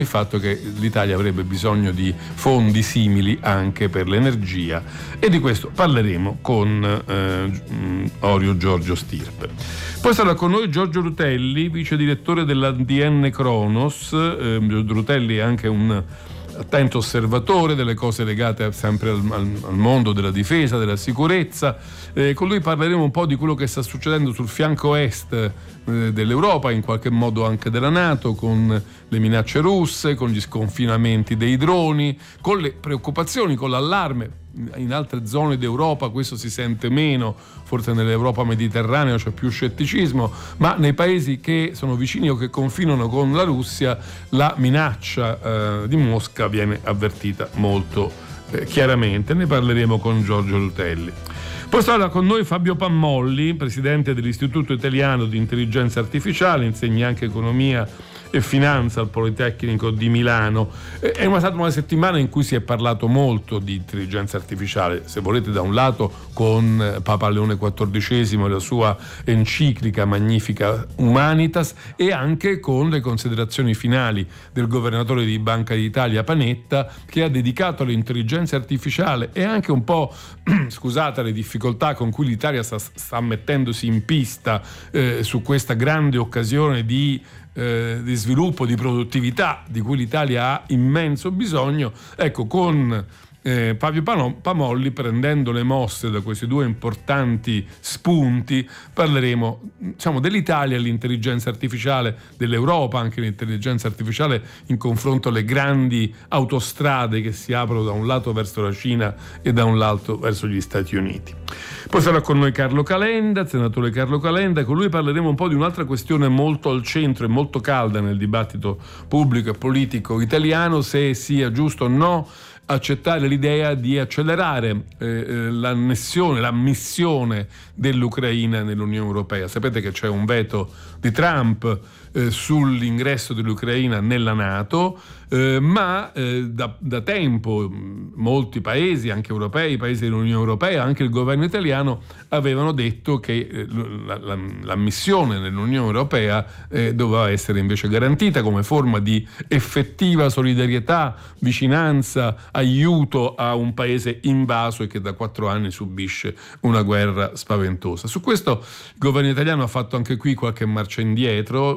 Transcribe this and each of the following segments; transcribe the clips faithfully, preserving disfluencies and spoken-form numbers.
il fatto che l'Italia avrebbe bisogno di fondi simili anche per l'energia, e di questo parleremo con eh, Orio Giorgio Stirpe. Poi sarà con noi Giorgio Rutelli, vice direttore dell'A D N Kronos. eh, Rutelli è anche un attento osservatore delle cose legate sempre al, al, al mondo della difesa, della sicurezza. Eh, con lui parleremo un po' di quello che sta succedendo sul fianco est eh, dell'Europa, in qualche modo anche della NATO, con le minacce russe, con gli sconfinamenti dei droni, con le preoccupazioni, con l'allarme. In altre zone d'Europa questo si sente meno, forse nell'Europa mediterranea c'è più scetticismo, ma nei paesi che sono vicini o che confinano con la Russia la minaccia eh, di Mosca viene avvertita molto eh, chiaramente. Ne parleremo con Giorgio Rutelli. Poi sarà con noi Fabio Pammolli, presidente dell'Istituto Italiano di Intelligenza Artificiale, insegna anche economia e finanza al Politecnico di Milano. È stata una settimana in cui si è parlato molto di intelligenza artificiale, se volete da un lato con Papa Leone quattordicesimo e la sua enciclica magnifica Humanitas, e anche con le considerazioni finali del governatore di Banca d'Italia Panetta, che ha dedicato all'intelligenza artificiale e anche un po' scusate le difficoltà con cui l'Italia sta, sta mettendosi in pista eh, su questa grande occasione di Eh, di sviluppo, di produttività di cui l'Italia ha immenso bisogno. Ecco, con eh, Fabio Pamolli, prendendo le mosse da questi due importanti spunti, parleremo diciamo dell'Italia, l'intelligenza artificiale, dell'Europa, anche l'intelligenza artificiale in confronto alle grandi autostrade che si aprono da un lato verso la Cina e da un lato verso gli Stati Uniti. Poi sarà con noi Carlo Calenda, senatore Carlo Calenda, e con lui parleremo un po' di un'altra questione molto al centro e molto calda nel dibattito pubblico e politico italiano: se sia giusto o no accettare l'idea di accelerare eh, l'annessione, l'ammissione dell'Ucraina nell'Unione Europea. Sapete che c'è un veto di Trump eh, sull'ingresso dell'Ucraina nella NATO, eh, ma eh, da, da tempo molti paesi, anche europei, paesi dell'Unione Europea, anche il governo italiano, avevano detto che eh, la, la, l'ammissione nell'Unione Europea eh, doveva essere invece garantita come forma di effettiva solidarietà, vicinanza, aiuto a un paese invaso e che da quattro anni subisce una guerra spaventosa. Su questo il governo italiano ha fatto anche qui qualche marcia indietro.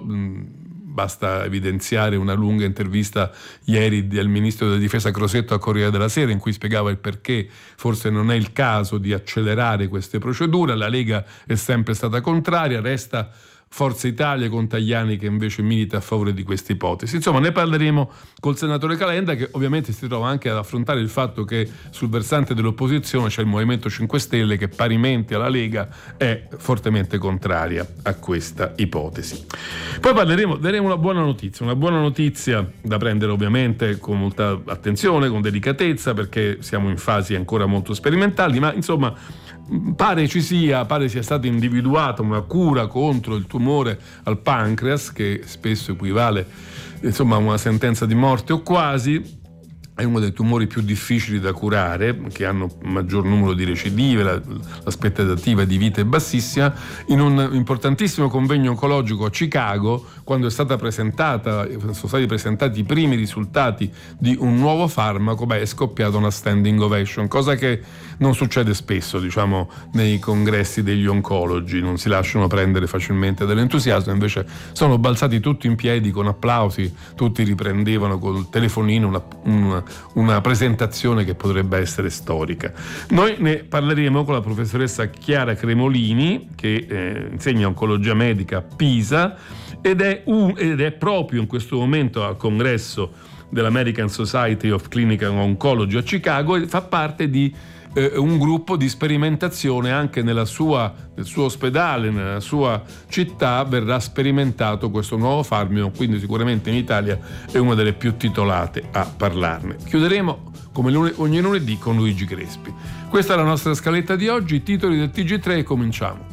Basta evidenziare una lunga intervista ieri del ministro della difesa Crosetto a Corriere della Sera, in cui spiegava il perché forse non è il caso di accelerare queste procedure. La Lega è sempre stata contraria, resta Forza Italia con Tajani che invece milita a favore di questa ipotesi. Insomma, ne parleremo col senatore Calenda, che ovviamente si trova anche ad affrontare il fatto che sul versante dell'opposizione c'è il Movimento cinque Stelle, che parimenti alla Lega è fortemente contraria a questa ipotesi. Poi parleremo, daremo una buona notizia, una buona notizia da prendere ovviamente con molta attenzione, con delicatezza, perché siamo in fasi ancora molto sperimentali, ma insomma pare ci sia, pare sia stata individuata una cura contro il tumore al pancreas, che spesso equivale insomma a una sentenza di morte o quasi. È uno dei tumori più difficili da curare, che hanno un maggior numero di recidive, la, l'aspettativa di vita è bassissima. In un importantissimo convegno oncologico a Chicago, quando è stata presentata, sono stati presentati i primi risultati di un nuovo farmaco, beh, è scoppiata una standing ovation, cosa che non succede spesso, diciamo, nei congressi degli oncologi. Non si lasciano prendere facilmente dall'entusiasmo, invece sono balzati tutti in piedi con applausi, tutti riprendevano col telefonino una, una una presentazione che potrebbe essere storica. Noi ne parleremo con la professoressa Chiara Cremolini, che eh, insegna oncologia medica a Pisa ed è, un, ed è proprio in questo momento al congresso dell'American Society of Clinical Oncology a Chicago e fa parte di eh, un gruppo di sperimentazione. Anche nella sua, nel suo ospedale, nella sua città verrà sperimentato questo nuovo farmaco, quindi sicuramente in Italia è una delle più titolate a parlarne. Chiuderemo come ogni lunedì con Luigi Crespi. Questa è la nostra scaletta di oggi, titoli del T G tre, e cominciamo.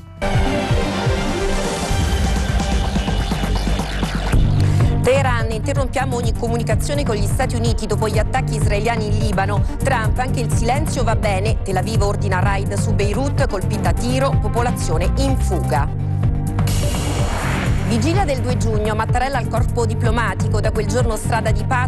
Teheran, interrompiamo ogni comunicazione con gli Stati Uniti dopo gli attacchi israeliani in Libano. Trump, anche il silenzio va bene. Tel Aviv ordina raid su Beirut, colpita a tiro, popolazione in fuga. Vigilia del due giugno, Mattarella al corpo diplomatico, da quel giorno strada di pace.